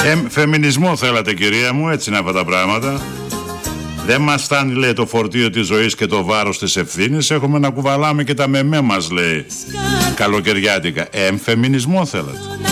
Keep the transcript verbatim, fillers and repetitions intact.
Ε, φεμινισμό θέλατε, κυρία μου, έτσι είναι αυτά τα πράγματα. Δεν μας φτάνει, λέει, το φορτίο της ζωής και το βάρος της ευθύνης. Έχουμε να κουβαλάμε και τα μεμέ μας, λέει, καλοκαιριάτικα. Ε, φεμινισμό θέλατε.